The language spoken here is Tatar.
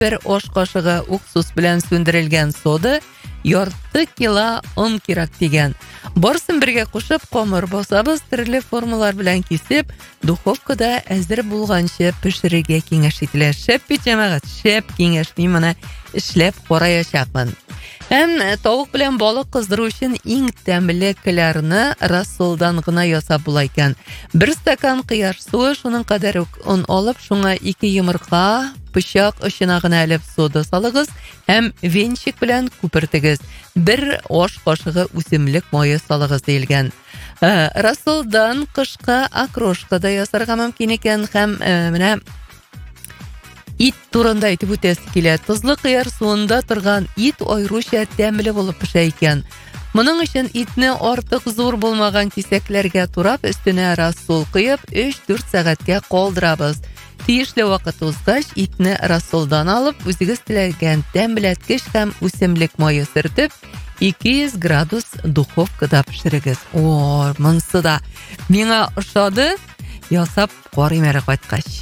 bir osh qoshiqi уксус bilan so'ndirilgan soda, yarti kilo un kerak degan. Barsin birga qo'shib qomir bosamiz, turli formalar bilan kesib, duxovkada azir bo'lgancha pishirishga kengash etilar. Shep jamaat, shep kengash mana ishlab qorayashaqman. Hem tovuq bilan baliq qizdiruv uchun eng tamliklarini rasuldan g'ina yasab bo'laykan. 1 stakan qiyar suvi, shuning qadar un olib, shunga 2 yumurta, pichoq ishina g'ina olib soda solasiz, hem venchik bilan ko'pirtigiz. 1 osh qoshiqi o'simlik moyi solasiz deyilgan. Rasuldan qishqa akroshkada yasarga mumkin ekan, ham mana it turunda aytib o'tasi keladi. Tuzli qiyar suvida turgan it ayrisha ta'mli bo'lib pisha ekan. Buning uchun itni ortiq zo'r bo'lmagan kesaklarga turab, üstüne rasul quyib 3-4 soatga qoldiramiz. Tegishli vaqt o'zgach, itni rasuldan olib, o'zingiz tilagan ta'mlatkich ham o'simlik moyi surtib, 200 gradus duxovkada pishirigiz. Menga o'xshadi. Yasab qorayman raqatqash.